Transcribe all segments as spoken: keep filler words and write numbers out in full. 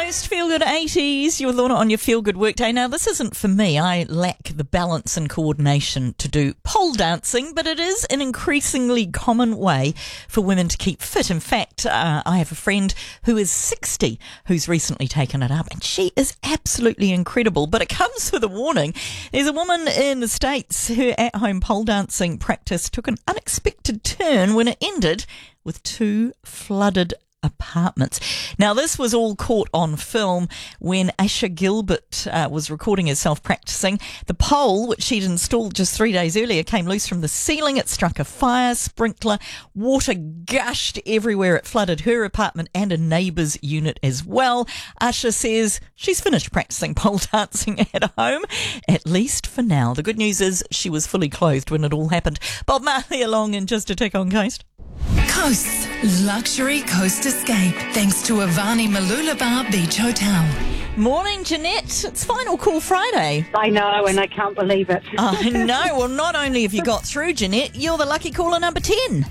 Coast, Feel Good eighties. You're Lorna on your Feel Good Workday. Now, this isn't for me. I lack the balance and coordination to do pole dancing, but it is an increasingly common way for women to keep fit. In fact, uh, I have a friend who is sixty who's recently taken it up, and she is absolutely incredible. But it comes with a warning. There's a woman in the States who at-home pole dancing practice took an unexpected turn when it ended with two flooded apartments. Now, this was all caught on film when Asha Gilbert uh, was recording herself practicing. The pole, which she'd installed just three days earlier, came loose from the ceiling. It struck a fire sprinkler. Water gushed everywhere. It flooded her apartment and a neighbour's unit as well. Asha says she's finished practicing pole dancing at home, at least for now. The good news is she was fully clothed when it all happened. Bob Marley along in just a tick on Coast. Coast's luxury coast escape, thanks to Avani Mooloolaba Beach Hotel. Morning, Jeanette. It's Final Call Friday. I know, and I can't believe it. I know. Well, not only have you got through, Jeanette, you're the lucky caller number ten.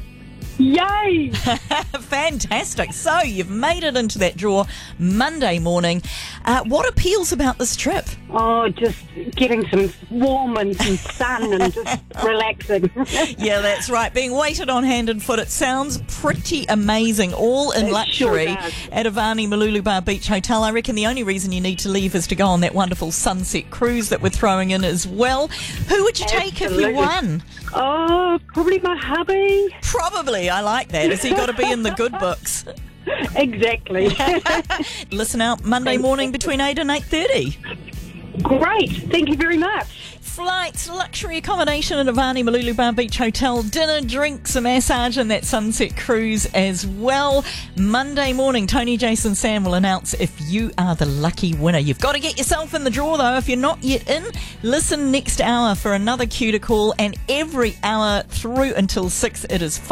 Yay! Fantastic. So you've made it into that draw Monday morning. Uh, what appeals about this trip? Oh, just getting some warm and some sun and just relaxing. Yeah, that's right. Being waited on hand and foot. It sounds pretty amazing. All in It luxury sure does. at Avani Mooloolaba Beach Hotel. I reckon the only reason you need to leave is to go on that wonderful sunset cruise that we're throwing in as well. Who would you take if you Absolutely. won? Oh, probably my hubby. Probably. I like that. Has he got to be in the good books? Exactly. Listen out Monday morning between eight and eight thirty. Great. Thank you very much. Flights, luxury accommodation at Avani Mooloolaba Beach Hotel, dinner, drinks, a massage and that sunset cruise as well. Monday morning, Tony, Jason, Sam will announce if you are the lucky winner. You've got to get yourself in the draw though. If you're not yet in, listen next hour for another cue to call, and every hour through until six it is